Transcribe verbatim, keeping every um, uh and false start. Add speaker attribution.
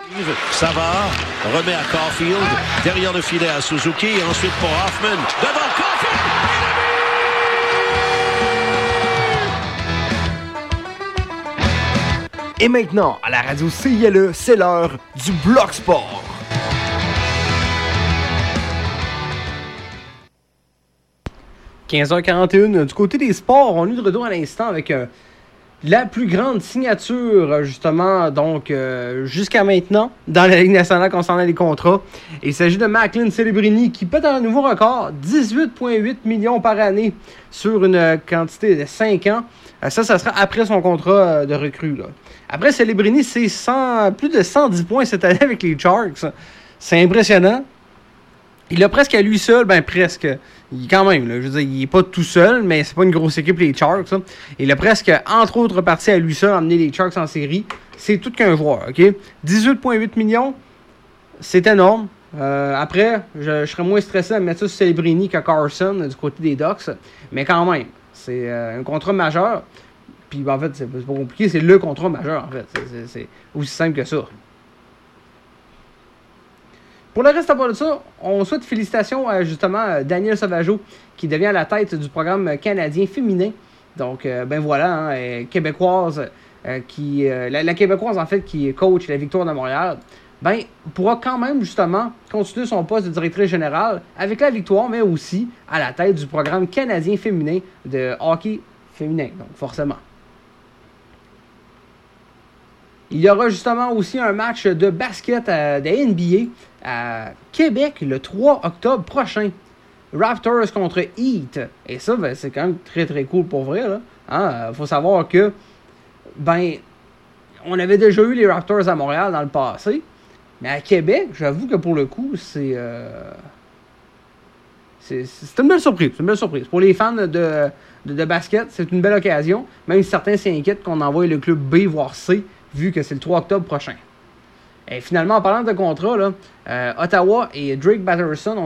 Speaker 1: Savard remet à Caulfield, derrière le filet à Suzuki, et ensuite pour Hoffman, devant Caulfield!
Speaker 2: Et maintenant, à la radio C I L E, c'est l'heure du Bloc Sport. quinze heures quarante et une, du côté des sports, on est de retour à l'instant avec euh, la plus grande signature, justement, donc euh, jusqu'à maintenant, dans la Ligue nationale concernant les contrats. Il s'agit de Macklin Celebrini qui pète un nouveau record, dix-huit virgule huit millions par année sur une quantité de cinq ans. Euh, ça, ça sera après son contrat euh, de recrue, là. Après, Celebrini, c'est cent, plus de cent dix points cette année avec les Sharks. C'est impressionnant. Il a presque à lui seul, ben presque, il, quand même, là, je veux dire, il n'est pas tout seul, mais c'est pas une grosse équipe, les Sharks. Hein. Il a presque, entre autres parties à lui seul, emmené les Sharks en série. C'est tout qu'un joueur, OK? dix-huit virgule huit millions, c'est énorme. Euh, après, je, je serais moins stressé à mettre ça sur Celebrini qu'à Carson du côté des Ducks, mais quand même, c'est euh, un contrat majeur. Puis en fait, c'est, c'est pas compliqué, c'est le contrat majeur, en fait. C'est, c'est, c'est aussi simple que ça. Pour le reste à part de ça, on souhaite félicitations à justement Daniel Sauvageau qui devient à la tête du programme canadien féminin. Donc, euh, ben voilà, hein, euh, québécoise, euh, qui, euh, la, la québécoise en fait qui coach la Victoire de Montréal, ben pourra quand même justement continuer son poste de directrice générale avec la Victoire, mais aussi à la tête du programme canadien féminin de hockey féminin, donc forcément. Il y aura justement aussi un match de basket euh, de N B A à Québec le trois octobre prochain. Raptors contre Heat. Et ça, ben, c'est quand même très très cool pour vrai. Il hein? faut savoir que ben on avait déjà eu les Raptors à Montréal dans le passé. Mais à Québec, j'avoue que pour le coup, c'est, euh, c'est, c'est une belle surprise. C'est une belle surprise. Pour les fans de, de, de basket, c'est une belle occasion. Même si certains s'inquiètent qu'on envoie le club B voire C, vu que c'est le trois octobre prochain. Et finalement, en parlant de contrat, là, euh, Ottawa et Drake Batherson ont